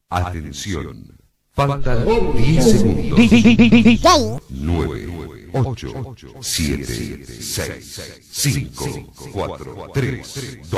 Atención. Faltan 10 segundos. 9, 8, 7, 6, 5, 4, 3, 2.